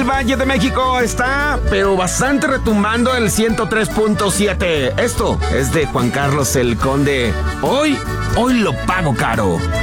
el Valle de México está, pero bastante retumbando el 103.7. Esto es de Juan Carlos el Conde. Hoy lo pago caro.